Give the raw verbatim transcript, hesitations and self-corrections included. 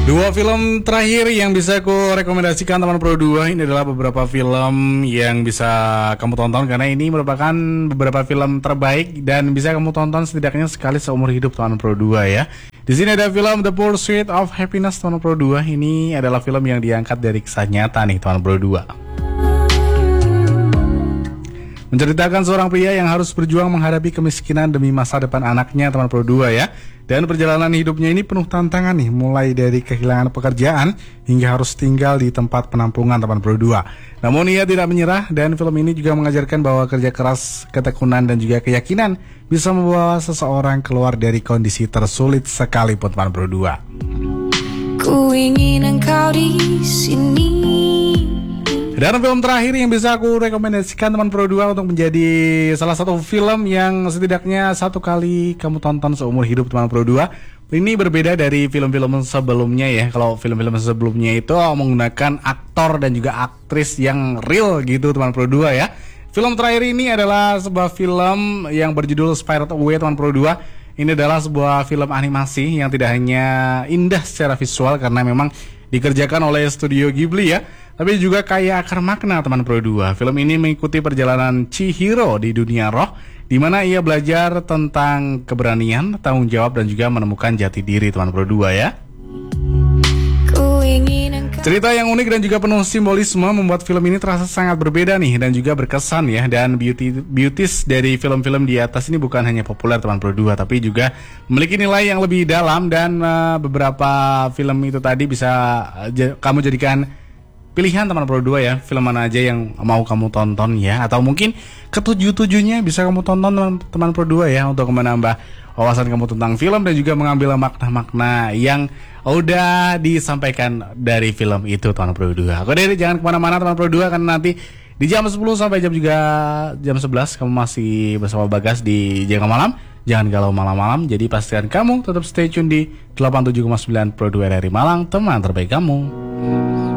Dua film terakhir yang bisa aku rekomendasikan teman Pro dua ini adalah beberapa film yang bisa kamu tonton karena ini merupakan beberapa film terbaik dan bisa kamu tonton setidaknya sekali seumur hidup teman Pro dua ya. Di sini ada film The Pursuit of Happiness teman Pro dua. Ini adalah film yang diangkat dari kisah nyata nih teman Pro dua. Menceritakan seorang pria yang harus berjuang menghadapi kemiskinan demi masa depan anaknya teman Pro dua ya. Dan perjalanan hidupnya ini penuh tantangan nih, mulai dari kehilangan pekerjaan hingga harus tinggal di tempat penampungan teman Pro dua. Namun ia tidak menyerah dan film ini juga mengajarkan bahwa kerja keras, ketekunan dan juga keyakinan bisa membawa seseorang keluar dari kondisi tersulit sekalipun teman Pro dua. Ku ingin engkau di sini. Dan film terakhir yang bisa aku rekomendasikan teman Pro dua untuk menjadi salah satu film yang setidaknya satu kali kamu tonton seumur hidup teman Pro dua. Ini berbeda dari film-film sebelumnya ya. Kalau film-film sebelumnya itu menggunakan aktor dan juga aktris yang real gitu teman Pro dua ya. Film terakhir ini adalah sebuah film yang berjudul Spirited Away teman Pro dua. Ini adalah sebuah film animasi yang tidak hanya indah secara visual karena memang dikerjakan oleh studio Ghibli ya, tapi juga kaya akar makna teman Pro dua. Film ini mengikuti perjalanan Chihiro di dunia roh, di mana ia belajar tentang keberanian, tanggung jawab dan juga menemukan jati diri teman Pro dua ya. Cerita yang unik dan juga penuh simbolisme membuat film ini terasa sangat berbeda nih dan juga berkesan ya. Dan beauty beauties dari film-film di atas ini bukan hanya populer teman Pro dua, tapi juga memiliki nilai yang lebih dalam. Dan uh, beberapa film itu tadi bisa uh, j- kamu jadikan pilihan teman Pro dua ya. Film mana aja yang mau kamu tonton ya, atau mungkin ketujuh-tujuhnya bisa kamu tonton teman, teman Pro dua ya, untuk menambah wawasan kamu tentang film dan juga mengambil makna-makna yang udah disampaikan dari film itu teman Pro dua. Oke deh, jangan kemana-mana teman Pro dua, karena nanti di jam sepuluh sampai jam juga jam sebelas kamu masih bersama Bagas di Jaga Malam. Jangan galau malam-malam, jadi pastikan kamu tetap stay tune di delapan puluh tujuh koma sembilan Pro dua R R I Malang, teman terbaik kamu.